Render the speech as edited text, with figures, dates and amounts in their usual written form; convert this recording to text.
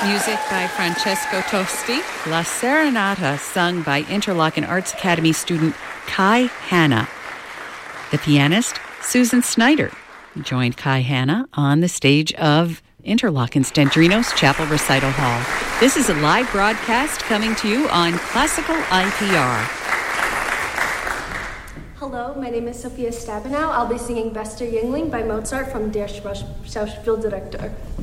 Music by Francesco Tosti. La Serenata, sung by Interlochen Arts Academy student Kai Hanna. The pianist, Susan Snyder, joined Kai Hanna on the stage of Interlochen's Dendrinos Chapel Recital Hall. This is a live broadcast coming to you on Classical IPR. Hello, my name is Sophia Stabenow. I'll be singing Bester Jüngling by Mozart from Der Schauspieldirektor.